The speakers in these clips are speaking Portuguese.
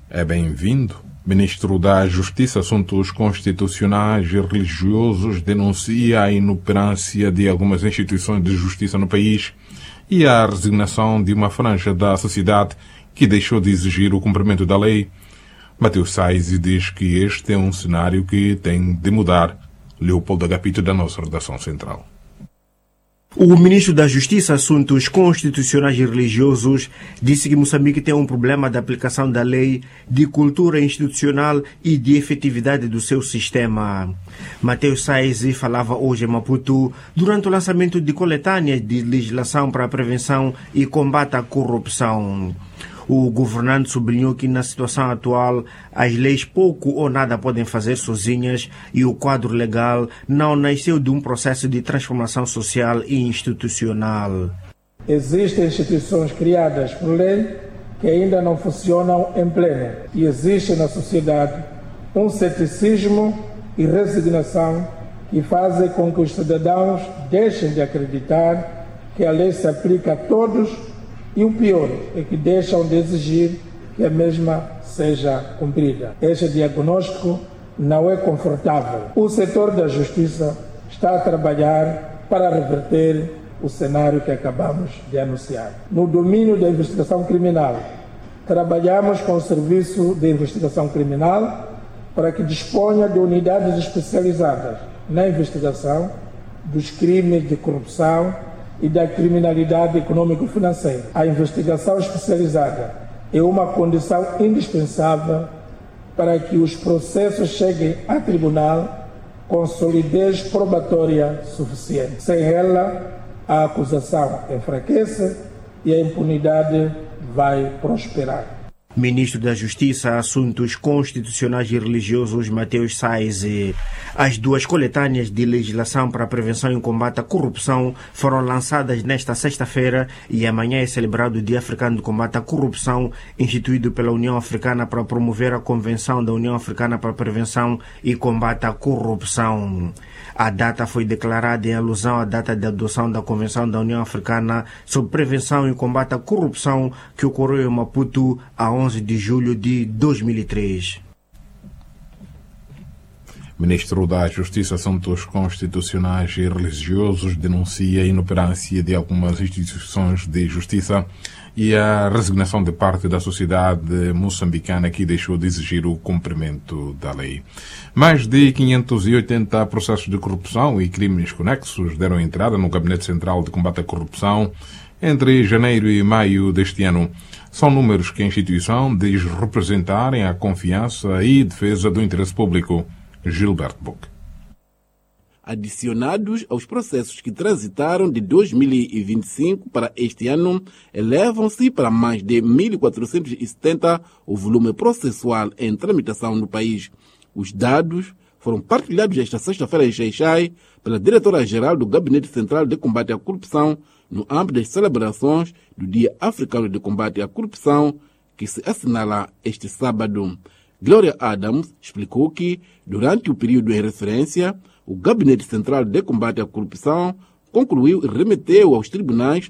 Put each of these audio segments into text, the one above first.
É bem-vindo. Ministro da Justiça, Assuntos Constitucionais e Religiosos denuncia a inoperância de algumas instituições de justiça no país e a resignação de uma franja da sociedade que deixou de exigir o cumprimento da lei. Mateus Sais diz que este é um cenário que tem de mudar. Leopoldo Agapito, da nossa redação central. O ministro da Justiça, Assuntos Constitucionais e Religiosos, disse que Moçambique tem um problema de aplicação da lei, de cultura institucional e de efetividade do seu sistema. Mateus Sais falava hoje em Maputo durante o lançamento de coletâneas de legislação para a prevenção e combate à corrupção. O governante sublinhou que na situação atual as leis pouco ou nada podem fazer sozinhas e o quadro legal não nasceu de um processo de transformação social e institucional. Existem instituições criadas por lei que ainda não funcionam em pleno e existe na sociedade um ceticismo e resignação que fazem com que os cidadãos deixem de acreditar que a lei se aplica a todos. E o pior é que deixam de exigir que a mesma seja cumprida. Este diagnóstico não é confortável. O setor da justiça está a trabalhar para reverter o cenário que acabamos de anunciar. No domínio da investigação criminal, trabalhamos com o Serviço de Investigação Criminal para que disponha de unidades especializadas na investigação dos crimes de corrupção e da criminalidade econômico-financeira. A investigação especializada é uma condição indispensável para que os processos cheguem a tribunal com solidez probatória suficiente. Sem ela, a acusação enfraquece e a impunidade vai prosperar. Ministro da Justiça, Assuntos Constitucionais e Religiosos, Mateus Sais. As duas coletâneas de legislação para a prevenção e combate à corrupção foram lançadas nesta sexta-feira e amanhã é celebrado o Dia Africano de Combate à Corrupção, instituído pela União Africana para promover a Convenção da União Africana para a Prevenção e Combate à Corrupção. A data foi declarada em alusão à data de adoção da Convenção da União Africana sobre Prevenção e Combate à Corrupção, que ocorreu em Maputo a 11 de julho de 2003. Ministro da Justiça, Assuntos Constitucionais e Religiosos denuncia a inoperância de algumas instituições de justiça e a resignação de parte da sociedade moçambicana que deixou de exigir o cumprimento da lei. Mais de 580 processos de corrupção e crimes conexos deram entrada no Gabinete Central de Combate à Corrupção entre janeiro e maio deste ano. São números que a instituição diz representarem a confiança e defesa do interesse público. Gilberto Bock. Adicionados aos processos que transitaram de 2025 para este ano, elevam-se para mais de 1.470 o volume processual em tramitação no país. Os dados foram partilhados esta sexta-feira em Xai-Xai pela diretora-geral do Gabinete Central de Combate à Corrupção no âmbito das celebrações do Dia Africano de Combate à Corrupção, que se assinala este sábado. Glória Adams explicou que, durante o período em referência, o Gabinete Central de Combate à Corrupção concluiu e remeteu aos tribunais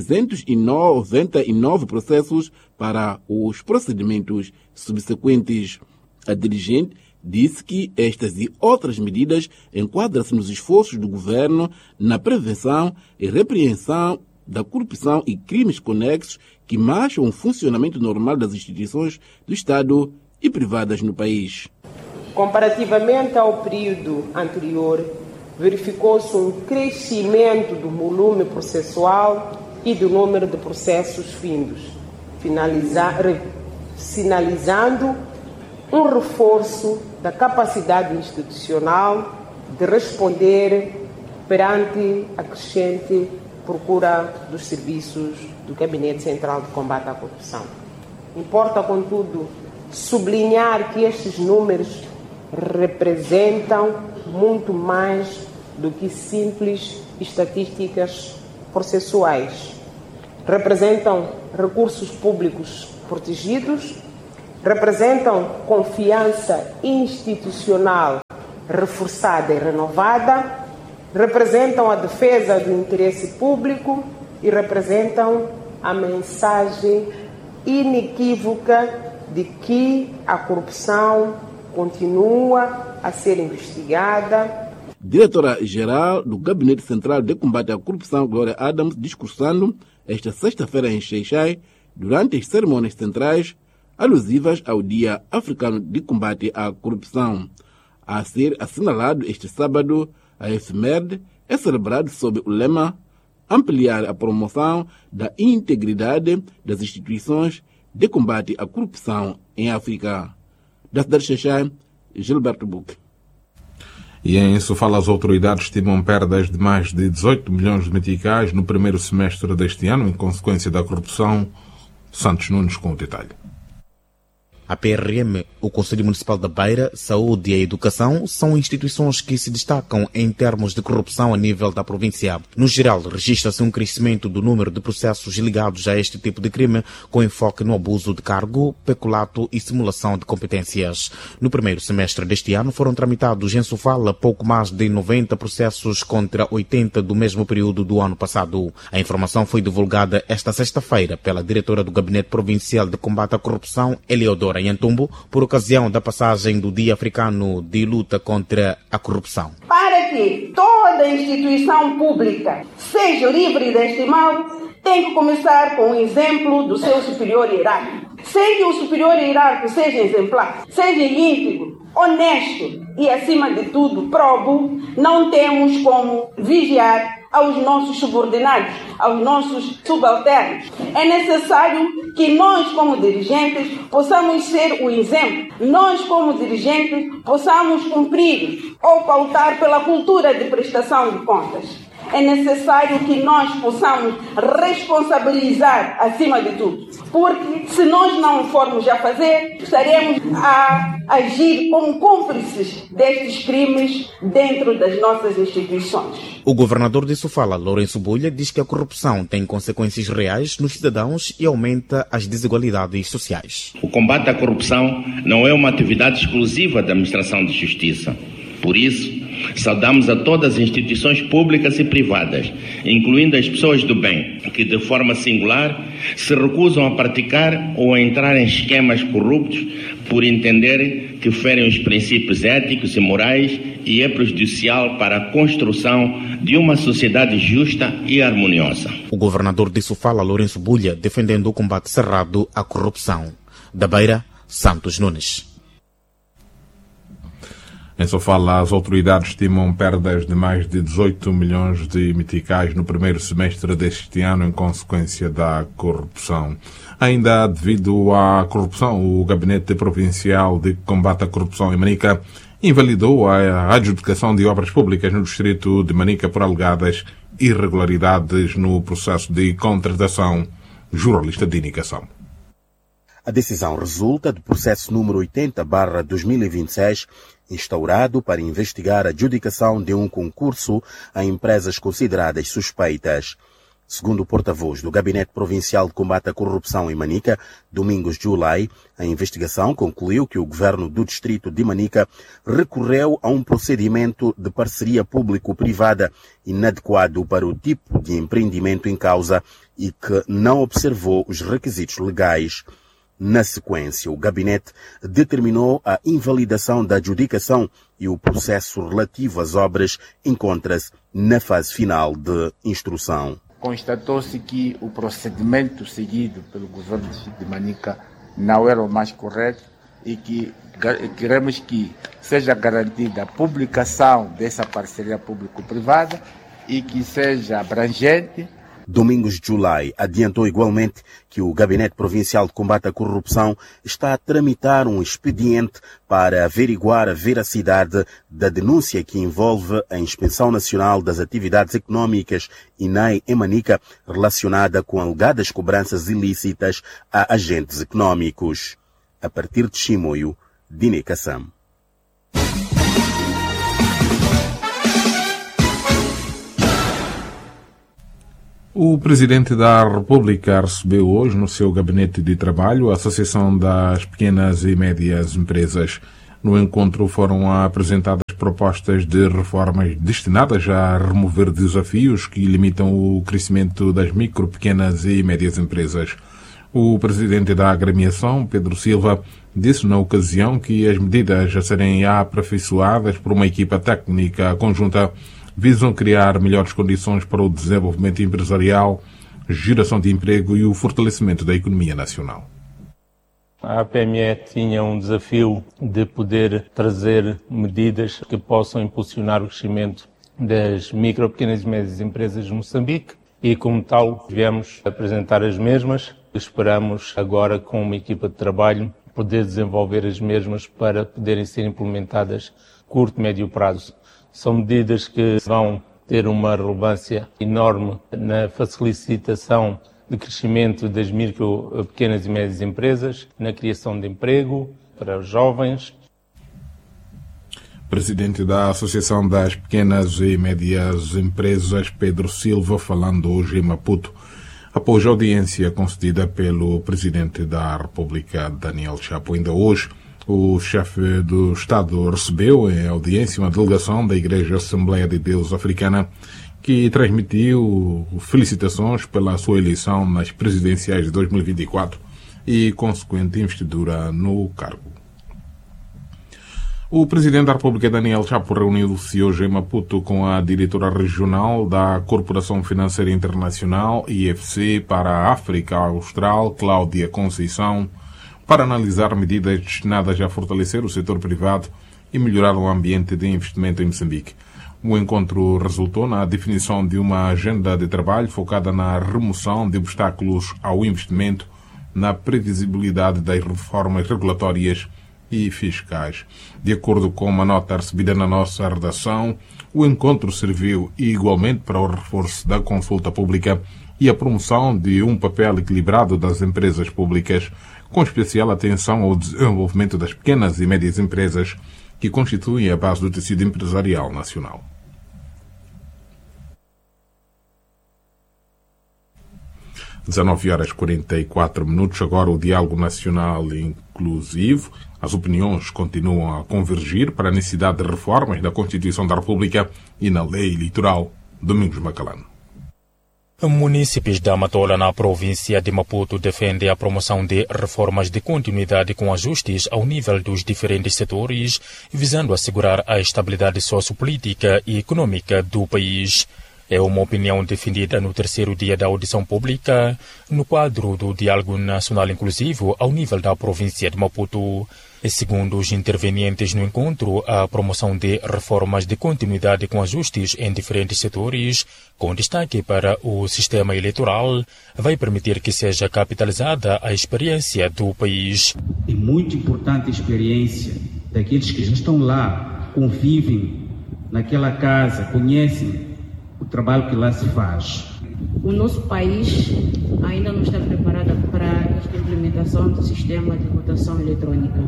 399 processos para os procedimentos subsequentes. A dirigente disse que estas e outras medidas enquadram-se nos esforços do governo na prevenção e repreensão da corrupção e crimes conexos que mancham o funcionamento normal das instituições do Estado e privadas no país. Comparativamente ao período anterior, verificou-se um crescimento do volume processual e do número de processos findos, sinalizando um reforço da capacidade institucional de responder perante a crescente procura dos serviços do Gabinete Central de Combate à Corrupção. Importa, contudo, sublinhar que estes números representam muito mais do que simples estatísticas processuais. Representam recursos públicos protegidos, representam confiança institucional reforçada e renovada, representam a defesa do interesse público e representam a mensagem inequívoca de que a corrupção continua a ser investigada. Diretora-geral do Gabinete Central de Combate à Corrupção, Glória Adams, discursando esta sexta-feira em Xai-Xai, durante as cerimônias centrais alusivas ao Dia Africano de Combate à Corrupção. A ser assinalado este sábado, a efeméride é celebrado sob o lema ampliar a promoção da integridade das instituições de combate à corrupção em África. Da cidade de Xai-Xai, Gilberto Buque. E em Sofala, as autoridades estimam perdas de mais de 18 milhões de meticais no primeiro semestre deste ano, em consequência da corrupção. Santos Nunes com o detalhe. A PRM, o Conselho Municipal da Beira, Saúde e a Educação são instituições que se destacam em termos de corrupção a nível da província. No geral, registra-se um crescimento do número de processos ligados a este tipo de crime, com enfoque no abuso de cargo, peculato e simulação de competências. No primeiro semestre deste ano foram tramitados em Sofala pouco mais de 90 processos contra 80 do mesmo período do ano passado. A informação foi divulgada esta sexta-feira pela diretora do Gabinete Provincial de Combate à Corrupção, Eleodora Nhantumbo, por ocasião da passagem do Dia Africano de Luta contra a Corrupção. Para que toda instituição pública seja livre deste mal, tem que começar com o exemplo do seu superior hierárquico. Sem que o superior hierárquico seja exemplar, seja íntegro, honesto e, acima de tudo, probo, não temos como vigiar aos nossos subordinados, aos nossos subalternos. É necessário que nós, como dirigentes, possamos ser o exemplo. Nós, como dirigentes, possamos cumprir ou pautar pela cultura de prestação de contas. É necessário que nós possamos responsabilizar acima de tudo. Porque se nós não o formos a fazer, estaremos a agir como cúmplices destes crimes dentro das nossas instituições. O governador de Sofala, Lourenço Bulha, diz que a corrupção tem consequências reais nos cidadãos e aumenta as desigualdades sociais. O combate à corrupção não é uma atividade exclusiva da administração de justiça. Por isso, saudamos a todas as instituições públicas e privadas, incluindo as pessoas do bem, que de forma singular se recusam a praticar ou a entrar em esquemas corruptos por entenderem que ferem os princípios éticos e morais e é prejudicial para a construção de uma sociedade justa e harmoniosa. O governador de Sofala, Lourenço Bulha, defendendo o combate cerrado à corrupção. Da Beira, Santos Nunes. Em Sofala, as autoridades estimam perdas de mais de 18 milhões de meticais no primeiro semestre deste ano em consequência da corrupção. Ainda devido à corrupção, o Gabinete Provincial de Combate à Corrupção em Manica invalidou a adjudicação de obras públicas no distrito de Manica por alegadas irregularidades no processo de contratação. Jornalista de indicação. A decisão resulta do processo número 80/2026, instaurado para investigar a adjudicação de um concurso a empresas consideradas suspeitas. Segundo o porta-voz do Gabinete Provincial de Combate à Corrupção em Manica, Domingos Julai, a investigação concluiu que o governo do distrito de Manica recorreu a um procedimento de parceria público-privada inadequado para o tipo de empreendimento em causa e que não observou os requisitos legais. Na sequência, o gabinete determinou a invalidação da adjudicação e o processo relativo às obras encontra-se na fase final de instrução. Constatou-se que o procedimento seguido pelo governo do distrito de Manica não era o mais correto e que queremos que seja garantida a publicação dessa parceria público-privada e que seja abrangente. Domingos Julai adiantou igualmente que o Gabinete Provincial de Combate à Corrupção está a tramitar um expediente para averiguar a veracidade da denúncia que envolve a Inspeção Nacional das Atividades Económicas, INAE, em Manica, relacionada com alegadas cobranças ilícitas a agentes económicos. A partir de Chimoio, Dine Kassam. O Presidente da República recebeu hoje no seu gabinete de trabalho a Associação das Pequenas e Médias Empresas. No encontro foram apresentadas propostas de reformas destinadas a remover desafios que limitam o crescimento das micro, pequenas e médias empresas. O presidente da agremiação, Pedro Silva, disse na ocasião que as medidas a serem aperfeiçoadas por uma equipa técnica conjunta visam criar melhores condições para o desenvolvimento empresarial, geração de emprego e o fortalecimento da economia nacional. A APME tinha um desafio de poder trazer medidas que possam impulsionar o crescimento das micro, pequenas e médias empresas de Moçambique e, como tal, viemos apresentar as mesmas. Esperamos agora, com uma equipa de trabalho, poder desenvolver as mesmas para poderem ser implementadas a curto e médio prazo. São medidas que vão ter uma relevância enorme na facilitação de crescimento das micro, pequenas e médias empresas, na criação de emprego para os jovens. Presidente da Associação das Pequenas e Médias Empresas, Pedro Silva, falando hoje em Maputo, após a audiência concedida pelo Presidente da República, Daniel Chapo. Ainda hoje, o chefe do Estado recebeu em audiência uma delegação da Igreja Assembleia de Deus Africana que transmitiu felicitações pela sua eleição nas presidenciais de 2024 e consequente investidura no cargo. O Presidente da República, Daniel Chapo, reuniu-se hoje em Maputo com a diretora regional da Corporação Financeira Internacional, IFC, para a África Austral, Cláudia Conceição, para analisar medidas destinadas a fortalecer o setor privado e melhorar o ambiente de investimento em Moçambique. O encontro resultou na definição de uma agenda de trabalho focada na remoção de obstáculos ao investimento, na previsibilidade das reformas regulatórias e fiscais. De acordo com uma nota recebida na nossa redação, o encontro serviu igualmente para o reforço da consulta pública e a promoção de um papel equilibrado das empresas públicas, com especial atenção ao desenvolvimento das pequenas e médias empresas que constituem a base do tecido empresarial nacional. Às 19h44, agora o Diálogo Nacional Inclusivo. As opiniões continuam a convergir para a necessidade de reformas da Constituição da República e na Lei Eleitoral. Domingos Macalano. Munícipes da Matola, na província de Maputo, defendem a promoção de reformas de continuidade com ajustes ao nível dos diferentes setores, visando assegurar a estabilidade sociopolítica e econômica do país. É uma opinião defendida no terceiro dia da audição pública, no quadro do Diálogo Nacional Inclusivo ao nível da província de Maputo. Segundo os intervenientes no encontro, a promoção de reformas de continuidade com ajustes em diferentes setores, com destaque para o sistema eleitoral, vai permitir que seja capitalizada a experiência do país. É muito importante a experiência daqueles que já estão lá, convivem naquela casa, conhecem o trabalho que lá se faz. O nosso país ainda não está preparado para esta implementação do sistema de votação eletrônica.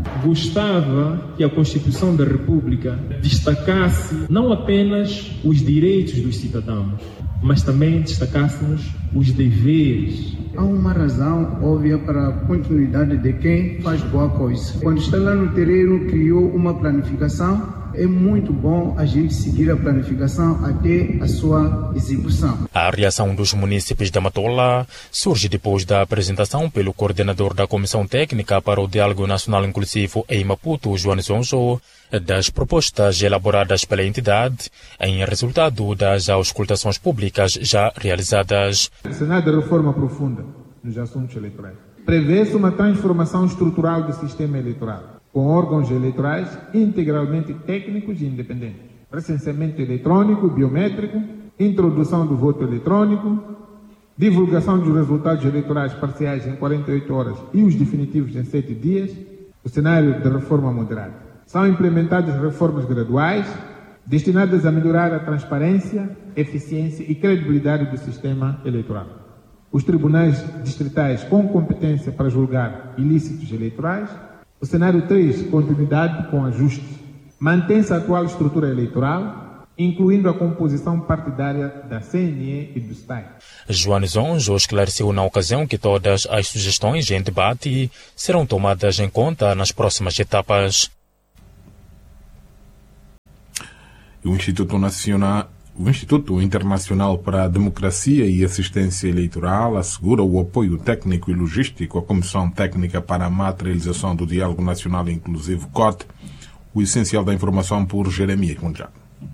Gostava que a Constituição da República destacasse não apenas os direitos dos cidadãos, mas também destacássemos os deveres. Há uma razão óbvia para a continuidade de quem faz boa coisa. Quando está lá no terreno, criou uma planificação. É muito bom a gente seguir a planificação até a sua execução. A reação dos munícipes da Matola surge depois da apresentação pelo coordenador da Comissão Técnica para o Diálogo Nacional Inclusivo em Maputo, João Zonzo, das propostas elaboradas pela entidade em resultado das auscultações públicas já realizadas. O cenário de reforma profunda nos assuntos eleitorais prevê-se uma transformação estrutural do sistema eleitoral, com órgãos eleitorais integralmente técnicos e independentes, recenseamento eletrônico, biométrico, introdução do voto eletrônico, divulgação dos resultados eleitorais parciais em 48 horas e os definitivos em 7 dias, o cenário de reforma moderada. São implementadas reformas graduais, destinadas a melhorar a transparência, eficiência e credibilidade do sistema eleitoral. Os tribunais distritais com competência para julgar ilícitos eleitorais. O cenário 3, continuidade com ajustes. Mantém-se a atual estrutura eleitoral, incluindo a composição partidária da CNE e do STAI. João Zonzo esclareceu na ocasião que todas as sugestões em debate serão tomadas em conta nas próximas etapas. O Instituto O Instituto Internacional para a Democracia e Assistência Eleitoral assegura o apoio técnico e logístico à Comissão Técnica para a Materialização do Diálogo Nacional Inclusivo COT. O essencial da informação por Jeremias Mundial.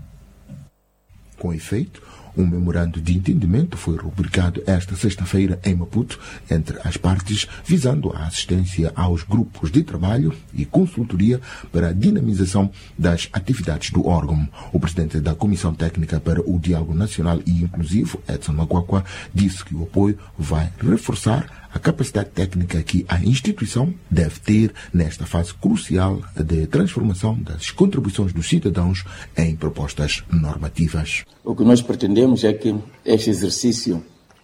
Com efeito, um memorando de entendimento foi rubricado esta sexta-feira em Maputo entre as partes, visando a assistência aos grupos de trabalho e consultoria para a dinamização das atividades do órgão. O presidente da Comissão Técnica para o Diálogo Nacional e Inclusivo, Edson Maguacua, disse que o apoio vai reforçar a capacidade técnica que a instituição deve ter nesta fase crucial de transformação das contribuições dos cidadãos em propostas normativas. O que nós pretendemos é que este exercício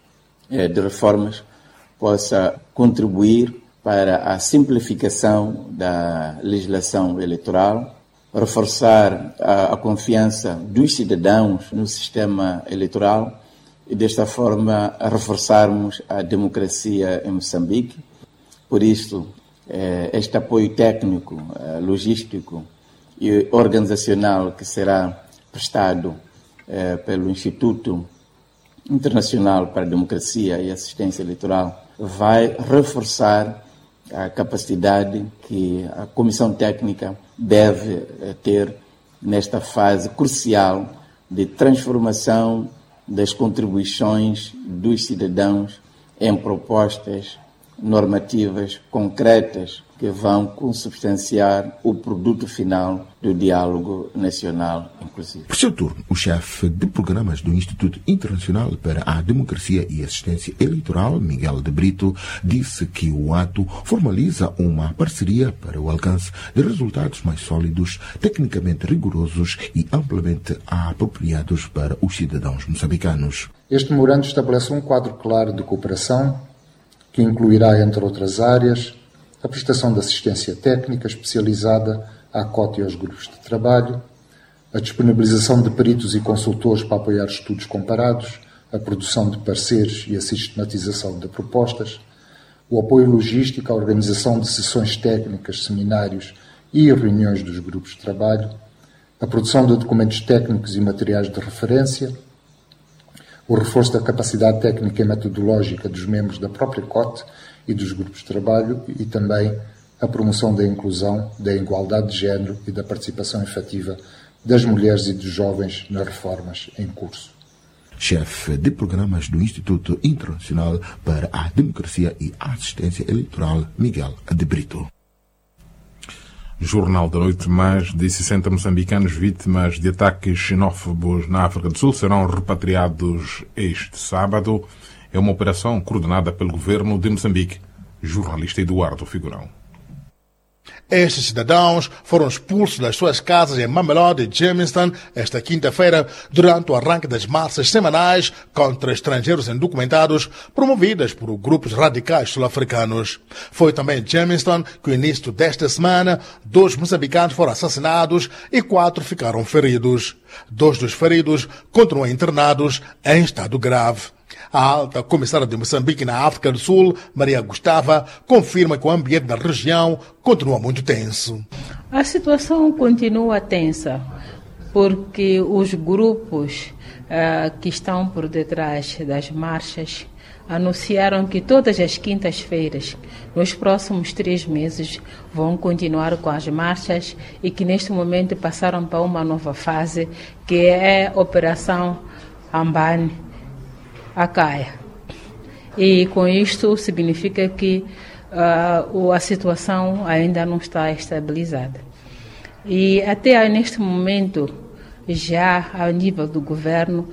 de reformas possa contribuir para a simplificação da legislação eleitoral, reforçar a confiança dos cidadãos no sistema eleitoral e, desta forma, reforçarmos a democracia em Moçambique. Por isso, este apoio técnico, logístico e organizacional que será prestado pelo Instituto Internacional para a Democracia e Assistência Eleitoral vai reforçar a capacidade que a Comissão Técnica deve ter nesta fase crucial de transformação das contribuições dos cidadãos em propostas normativas concretas que vão consubstanciar o produto final do diálogo nacional inclusivo. Por seu turno, o chefe de programas do Instituto Internacional para a Democracia e Assistência Eleitoral, Miguel de Brito, disse que o ato formaliza uma parceria para o alcance de resultados mais sólidos, tecnicamente rigorosos e amplamente apropriados para os cidadãos moçambicanos. Este memorando estabelece um quadro claro de cooperação que incluirá, entre outras áreas, a prestação de assistência técnica especializada à COT e aos grupos de trabalho, a disponibilização de peritos e consultores para apoiar estudos comparados, a produção de pareceres e a sistematização de propostas, o apoio logístico à organização de sessões técnicas, seminários e reuniões dos grupos de trabalho, a produção de documentos técnicos e materiais de referência, o reforço da capacidade técnica e metodológica dos membros da própria COT e dos grupos de trabalho e também a promoção da inclusão, da igualdade de género e da participação efetiva das mulheres e dos jovens nas reformas em curso. Chefe de programas do Instituto Internacional para a Democracia e Assistência Eleitoral, Miguel de Brito. Jornal da Noite. Mais de 60 moçambicanos vítimas de ataques xenófobos na África do Sul serão repatriados este sábado. É uma operação coordenada pelo governo de Moçambique. Jornalista Eduardo Figurão. Estes cidadãos foram expulsos das suas casas em Mamelodi e Germiston esta quinta-feira durante o arranque das marchas semanais contra estrangeiros indocumentados promovidas por grupos radicais sul-africanos. Foi também em Germiston que, no início desta semana, 2 moçambicanos foram assassinados e 4 ficaram feridos. 2 dos feridos continuam internados em estado grave. A alta comissária de Moçambique na África do Sul, Maria Gustava, confirma que o ambiente da região continua muito tenso. A situação continua tensa, porque os grupos que estão por detrás das marchas anunciaram que todas as quintas-feiras, nos próximos 3 meses, vão continuar com as marchas e que neste momento passaram para uma nova fase, que é a Operação Ambane Akaya. E com isto significa que a situação ainda não está estabilizada. E até neste momento, já a nível do governo,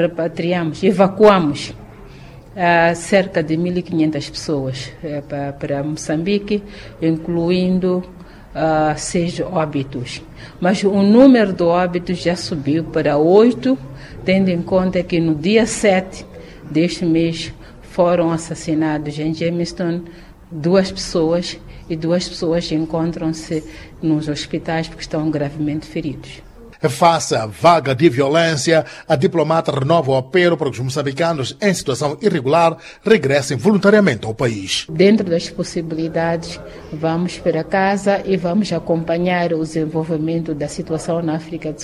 evacuamos cerca de 1.500 pessoas para Moçambique, incluindo 6 óbitos. Mas o número de óbitos já subiu para 8, tendo em conta que no dia 7 deste mês foram assassinados em Germiston 2 pessoas e 2 pessoas encontram-se nos hospitais porque estão gravemente feridos. Face à vaga de violência, a diplomata renova o apelo para que os moçambicanos em situação irregular regressem voluntariamente ao país. Dentro das possibilidades, vamos para casa e vamos acompanhar o desenvolvimento da situação na África do Sul.